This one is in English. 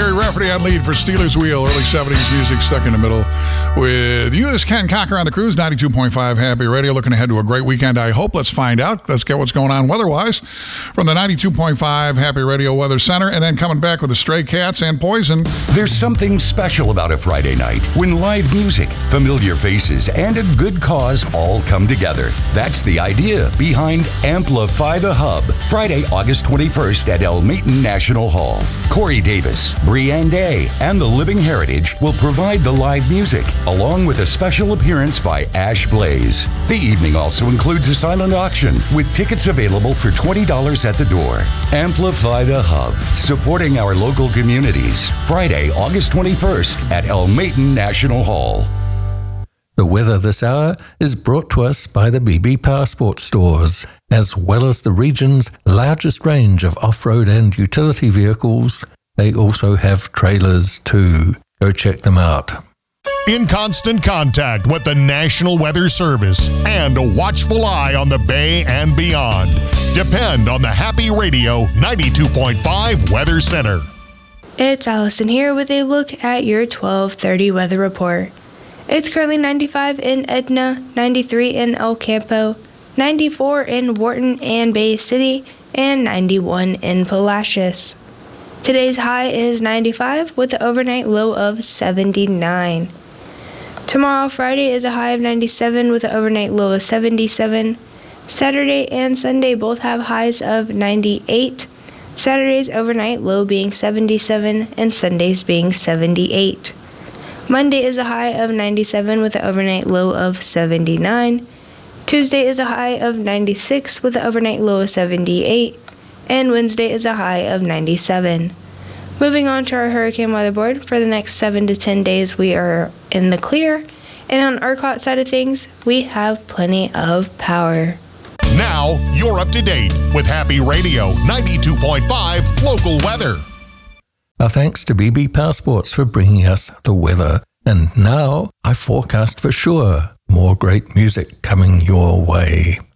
Gary Rafferty on lead for Steelers Wheel. Early 70s music stuck in the middle with you. This Ken Cocker on the cruise, 92.5 Happy Radio. Looking ahead to a great weekend, I hope. Let's find out. Let's get what's going on weather-wise from the 92.5 Happy Radio Weather Center. And then coming back with the Stray Cats and Poison. There's something special about a Friday night when live music, familiar faces, and a good cause all come together. That's the idea behind Amplify the Hub. Friday, August 21st at El Maton National Hall. Corey Davis, Brianne Day, and the Living Heritage will provide the live music, along with a special appearance by Ash Blaze. The evening also includes a silent auction with tickets available for $20 at the door. Amplify the Hub, supporting our local communities. Friday, August 21st at El Maton National Hall. The weather this hour is brought to us by the BB Powersport stores, as well as the region's largest range of off-road and utility vehicles. They also have trailers too. Go check them out. In constant contact with the National Weather Service and a watchful eye on the Bay and beyond. Depend on the Happy Radio 92.5 Weather Center. It's Allison here with a look at your 12:30 weather report. It's currently 95 in Edna, 93 in El Campo, 94 in Wharton and Bay City, and 91 in Palacios. Today's high is 95 with the overnight low of 79. Tomorrow, Friday, is a high of 97 with an overnight low of 77. Saturday and Sunday both have highs of 98. Saturday's overnight low being 77 and Sunday's being 78. Monday is a high of 97 with an overnight low of 79. Tuesday is a high of 96 with an overnight low of 78. And Wednesday is a high of 97. Moving on to our hurricane weather board, for the next 7 to 10 days we are in the clear. And on ERCOT side of things, we have plenty of power. Now, you're up to date with Happy Radio 92.5 local weather. Our thanks to BB Powersports for bringing us the weather. And now, I forecast for sure more great music coming your way.